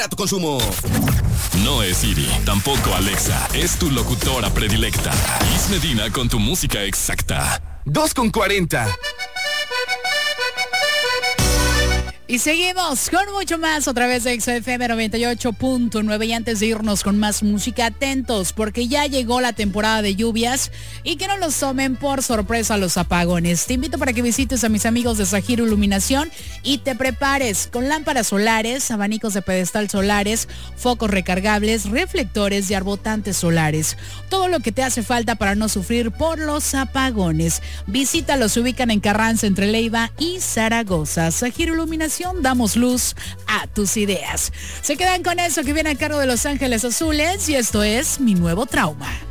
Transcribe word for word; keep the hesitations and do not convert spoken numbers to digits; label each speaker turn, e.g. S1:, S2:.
S1: A tu consumo.
S2: No es Siri, tampoco Alexa, es tu locutora predilecta. Liz Medina con tu música exacta.
S1: dos con cuarenta.
S3: Y seguimos con mucho más otra vez de X F M noventa y ocho punto nueve. Y antes de irnos con más música, atentos porque ya llegó la temporada de lluvias y que no los tomen por sorpresa los apagones. Te invito para que visites a mis amigos de Sajiro Iluminación y te prepares con lámparas solares, abanicos de pedestal solares, focos recargables, reflectores y arbotantes solares. Todo lo que te hace falta para no sufrir por los apagones. Visítalos, se ubican en Carranza entre Leiva y Zaragoza. Sajiro Iluminación, damos luz a tus ideas. Se quedan con eso que viene a cargo de Los Ángeles Azules y esto es Mi Nuevo Trauma.